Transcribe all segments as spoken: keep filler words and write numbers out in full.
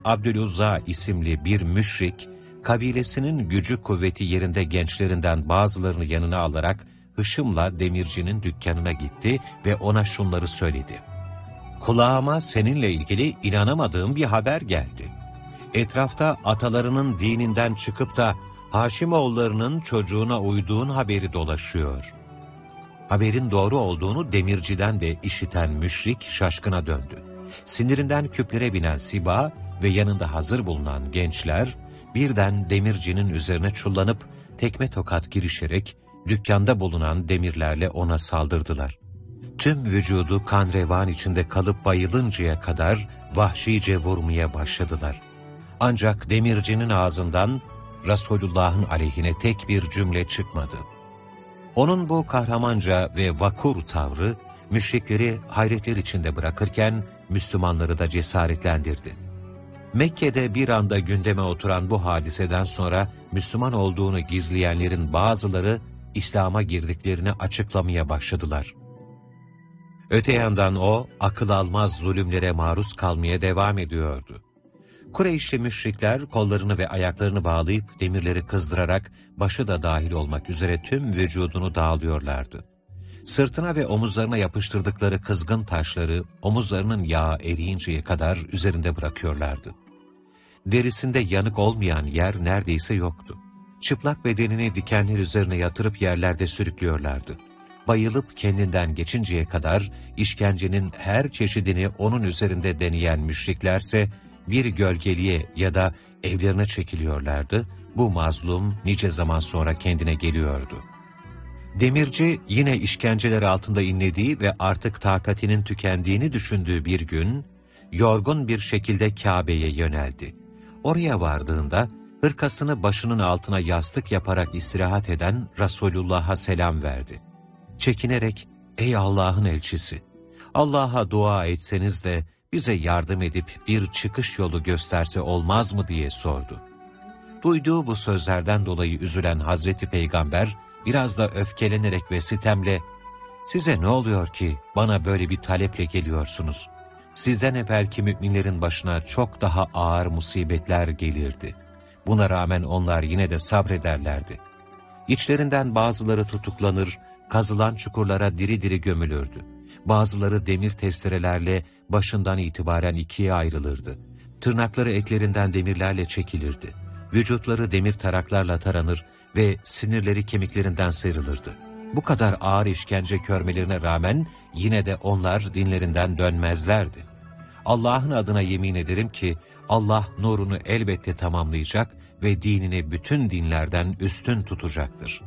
Abdüluzza isimli bir müşrik, kabilesinin gücü kuvveti yerinde gençlerinden bazılarını yanına alarak hışımla demircinin dükkanına gitti ve ona şunları söyledi. Kulağıma seninle ilgili inanamadığım bir haber geldi. Etrafta atalarının dininden çıkıp da Haşimoğullarının çocuğuna uyduğun haberi dolaşıyor. Haberin doğru olduğunu demirciden de işiten müşrik şaşkına döndü. Sinirinden küplere binen Siba ve yanında hazır bulunan gençler birden demircinin üzerine çullanıp tekme tokat girişerek dükkanda bulunan demirlerle ona saldırdılar. Tüm vücudu kan revan içinde kalıp bayılıncaya kadar vahşice vurmaya başladılar. Ancak demircinin ağzından Resulullah'ın aleyhine tek bir cümle çıkmadı. Onun bu kahramanca ve vakur tavrı müşrikleri hayretler içinde bırakırken Müslümanları da cesaretlendirdi. Mekke'de bir anda gündeme oturan bu hadiseden sonra Müslüman olduğunu gizleyenlerin bazıları İslam'a girdiklerini açıklamaya başladılar. Öte yandan o, akıl almaz zulümlere maruz kalmaya devam ediyordu. Kureyşli müşrikler kollarını ve ayaklarını bağlayıp demirleri kızdırarak başı da dahil olmak üzere tüm vücudunu dağılıyorlardı. Sırtına ve omuzlarına yapıştırdıkları kızgın taşları omuzlarının yağı eriyinceye kadar üzerinde bırakıyorlardı. Derisinde yanık olmayan yer neredeyse yoktu. Çıplak bedenini dikenler üzerine yatırıp yerlerde sürüklüyorlardı. Bayılıp kendinden geçinceye kadar işkencenin her çeşidini onun üzerinde deneyen müşriklerse bir gölgeliğe ya da evlerine çekiliyorlardı. Bu mazlum nice zaman sonra kendine geliyordu. Demirci yine işkenceler altında inlediği ve artık takatinin tükendiğini düşündüğü bir gün, yorgun bir şekilde Kabe'ye yöneldi. Oraya vardığında, hırkasını başının altına yastık yaparak istirahat eden Resulullah'a selam verdi. Çekinerek, ''Ey Allah'ın elçisi, Allah'a dua etseniz de bize yardım edip bir çıkış yolu gösterse olmaz mı?'' diye sordu. Duyduğu bu sözlerden dolayı üzülen Hazreti Peygamber, biraz da öfkelenerek ve sitemle, ''Size ne oluyor ki bana böyle bir taleple geliyorsunuz? Sizden evvelki müminlerin başına çok daha ağır musibetler gelirdi. Buna rağmen onlar yine de sabrederlerdi. İçlerinden bazıları tutuklanır, kazılan çukurlara diri diri gömülürdü. Bazıları demir testerelerle başından itibaren ikiye ayrılırdı. Tırnakları etlerinden demirlerle çekilirdi. Vücutları demir taraklarla taranır ve sinirleri kemiklerinden sıyrılırdı. Bu kadar ağır işkence görmelerine rağmen yine de onlar dinlerinden dönmezlerdi. Allah'ın adına yemin ederim ki Allah nurunu elbette tamamlayacak ve dinini bütün dinlerden üstün tutacaktır.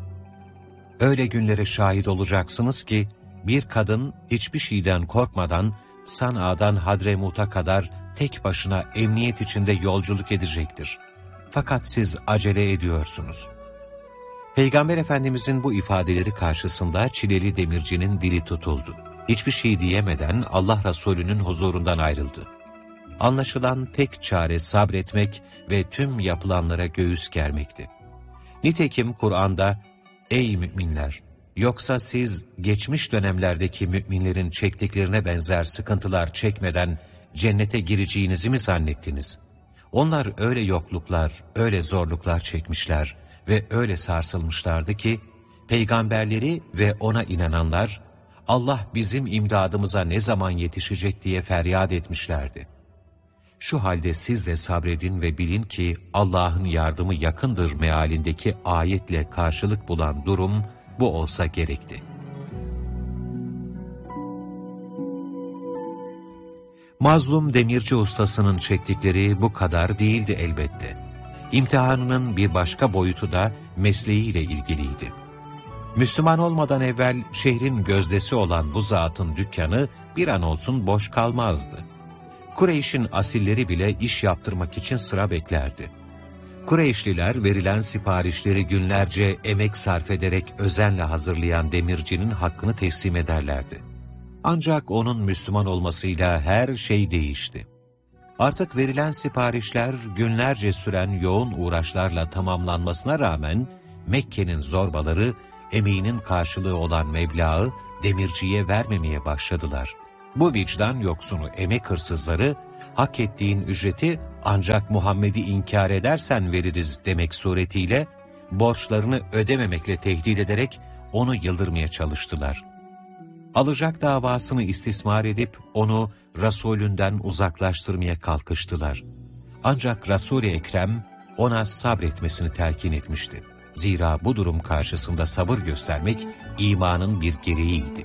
Öyle günlere şahit olacaksınız ki bir kadın hiçbir şeyden korkmadan San'a'dan Hadremut'a kadar tek başına emniyet içinde yolculuk edecektir. Fakat siz acele ediyorsunuz. Peygamber Efendimizin bu ifadeleri karşısında çileli demircinin dili tutuldu. Hiçbir şey diyemeden Allah Resulü'nün huzurundan ayrıldı. Anlaşılan tek çare sabretmek ve tüm yapılanlara göğüs germekti. Nitekim Kur'an'da, ''Ey müminler! Yoksa siz geçmiş dönemlerdeki müminlerin çektiklerine benzer sıkıntılar çekmeden cennete gireceğinizi mi zannettiniz? Onlar öyle yokluklar, öyle zorluklar çekmişler ve öyle sarsılmışlardı ki, peygamberleri ve ona inananlar, Allah bizim imdadımıza ne zaman yetişecek diye feryat etmişlerdi. Şu halde siz de sabredin ve bilin ki Allah'ın yardımı yakındır mealindeki ayetle karşılık bulan durum bu olsa gerekti. Mazlum demirci ustasının çektikleri bu kadar değildi elbette. İmtihanının bir başka boyutu da mesleğiyle ilgiliydi. Müslüman olmadan evvel şehrin gözdesi olan bu zatın dükkanı bir an olsun boş kalmazdı. Kureyş'in asilleri bile iş yaptırmak için sıra beklerdi. Kureyşliler verilen siparişleri günlerce emek sarf ederek özenle hazırlayan demircinin hakkını teslim ederlerdi. Ancak onun Müslüman olmasıyla her şey değişti. Artık verilen siparişler günlerce süren yoğun uğraşlarla tamamlanmasına rağmen Mekke'nin zorbaları emeğinin karşılığı olan meblağı demirciye vermemeye başladılar. Bu vicdan yoksunu emek hırsızları hak ettiğin ücreti ancak Muhammed'i inkar edersen veririz demek suretiyle, borçlarını ödememekle tehdit ederek onu yıldırmaya çalıştılar. Alacak davasını istismar edip onu Resulünden uzaklaştırmaya kalkıştılar. Ancak Resul-i Ekrem ona sabretmesini telkin etmişti. Zira bu durum karşısında sabır göstermek imanın bir gereğiydi.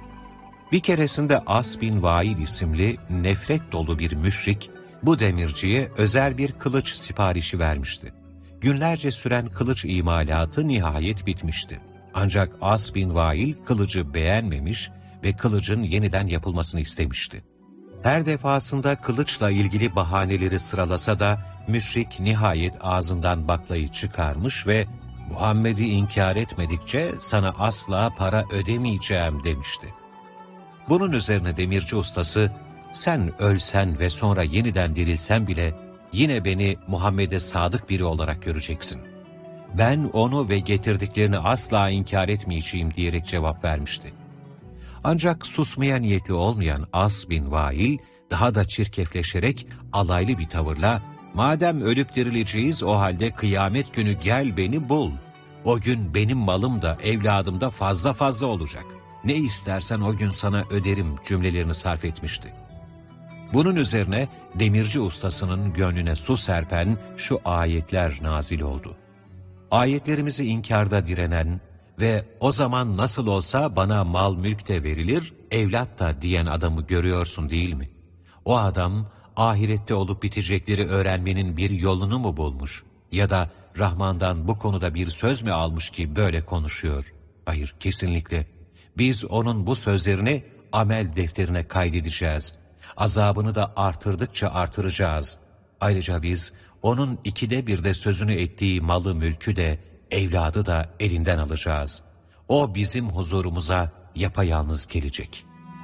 Bir keresinde As bin Vail isimli nefret dolu bir müşrik, bu demirciye özel bir kılıç siparişi vermişti. Günlerce süren kılıç imalatı nihayet bitmişti. Ancak As bin Vail kılıcı beğenmemiş ve kılıcın yeniden yapılmasını istemişti. Her defasında kılıçla ilgili bahaneleri sıralasa da müşrik nihayet ağzından baklayı çıkarmış ve Muhammed'i inkar etmedikçe sana asla para ödemeyeceğim demişti. Bunun üzerine demirci ustası, sen ölsen ve sonra yeniden dirilsen bile yine beni Muhammed'e sadık biri olarak göreceksin. Ben onu ve getirdiklerini asla inkar etmeyeceğim diyerek cevap vermişti. Ancak susmaya niyetli olmayan As bin Vail daha da çirkefleşerek alaylı bir tavırla, madem ölüp dirileceğiz o halde kıyamet günü gel beni bul. O gün benim malım da evladım da fazla fazla olacak. Ne istersen o gün sana öderim cümlelerini sarf etmişti. Bunun üzerine demirci ustasının gönlüne su serpen şu ayetler nazil oldu. Ayetlerimizi inkarda direnen ve o zaman nasıl olsa bana mal mülk de verilir, evlat da diyen adamı görüyorsun değil mi? O adam ahirette olup bitecekleri öğrenmenin bir yolunu mu bulmuş? Ya da Rahman'dan bu konuda bir söz mü almış ki böyle konuşuyor? Hayır, kesinlikle. Biz onun bu sözlerini amel defterine kaydedeceğiz. Azabını da artırdıkça artıracağız. Ayrıca biz onun ikide bir de sözünü ettiği malı mülkü de evladı da elinden alacağız. O bizim huzurumuza yapayalnız gelecek.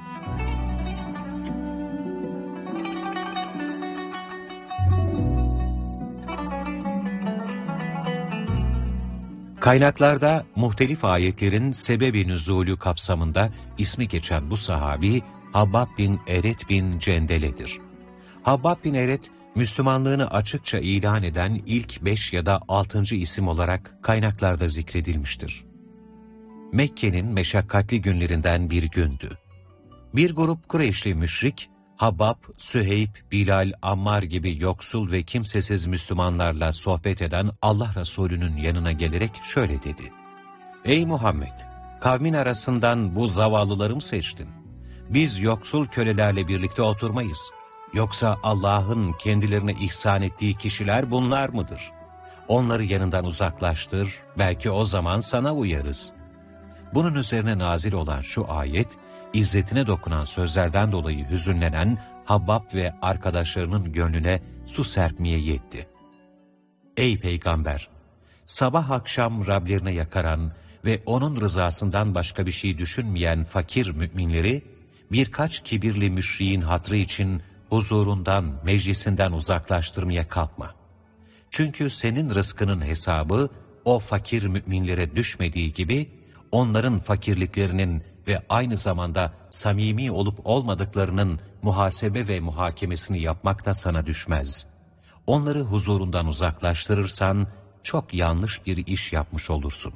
Kaynaklarda muhtelif ayetlerin sebebi nüzulü kapsamında ismi geçen bu sahabi Habbab bin Eret bin Cendele'dir. Habbab bin Eret, Müslümanlığını açıkça ilan eden ilk beş ya da altıncı isim olarak kaynaklarda zikredilmiştir. Mekke'nin meşakkatli günlerinden bir gündü. Bir grup Kureyşli müşrik, Habbab, Süheyb, Bilal, Ammar gibi yoksul ve kimsesiz Müslümanlarla sohbet eden Allah Resulü'nün yanına gelerek şöyle dedi: Ey Muhammed! Kavmin arasından bu zavallıları mı seçtin? Biz yoksul kölelerle birlikte oturmayız. Yoksa Allah'ın kendilerine ihsan ettiği kişiler bunlar mıdır? Onları yanından uzaklaştır, belki o zaman sana uyarız. Bunun üzerine nazil olan şu ayet, İzzetine dokunan sözlerden dolayı hüzünlenen Habbab ve arkadaşlarının gönlüne su serpmeye yetti. Ey Peygamber! Sabah akşam Rablerine yakaran ve onun rızasından başka bir şey düşünmeyen fakir müminleri, birkaç kibirli müşriğin hatrı için huzurundan, meclisinden uzaklaştırmaya kalkma. Çünkü senin rızkının hesabı o fakir müminlere düşmediği gibi, onların fakirliklerinin ve aynı zamanda samimi olup olmadıklarının muhasebe ve muhakemesini yapmak da sana düşmez. Onları huzurundan uzaklaştırırsan çok yanlış bir iş yapmış olursun.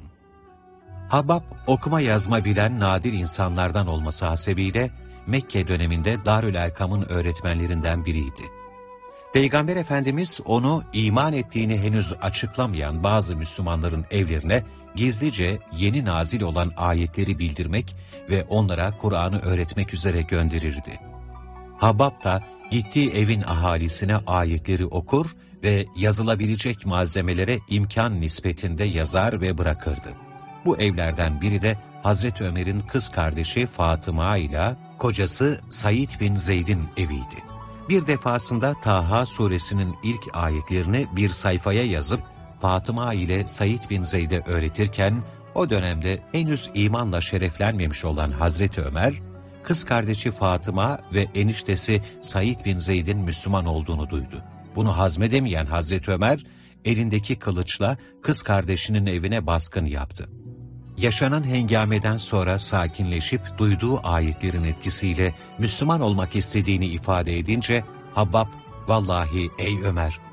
Habbab okuma yazma bilen nadir insanlardan olması hasebiyle Mekke döneminde Darül Erkam'ın öğretmenlerinden biriydi. Peygamber Efendimiz onu iman ettiğini henüz açıklamayan bazı Müslümanların evlerine gizlice yeni nazil olan ayetleri bildirmek ve onlara Kur'an'ı öğretmek üzere gönderirdi. Habbab da gittiği evin ahalisine ayetleri okur ve yazılabilecek malzemelere imkan nispetinde yazar ve bırakırdı. Bu evlerden biri de Hazreti Ömer'in kız kardeşi Fatıma ile kocası Said bin Zeyd'in eviydi. Bir defasında Taha suresinin ilk ayetlerini bir sayfaya yazıp Fatıma ile Said bin Zeyd'e öğretirken, o dönemde henüz imanla şereflenmemiş olan Hazreti Ömer, kız kardeşi Fatıma ve eniştesi Said bin Zeyd'in Müslüman olduğunu duydu. Bunu hazmedemeyen Hazreti Ömer, elindeki kılıçla kız kardeşinin evine baskın yaptı. Yaşanan hengameden sonra sakinleşip duyduğu ayetlerin etkisiyle Müslüman olmak istediğini ifade edince, Habbab, vallahi ey Ömer,